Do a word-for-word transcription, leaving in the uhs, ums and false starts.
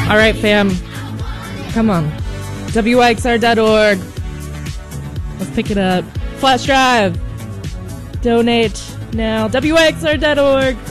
All right, fam. Come on. W I X R dot org. Let's pick it up. Flash drive. Donate now. W I X R dot org.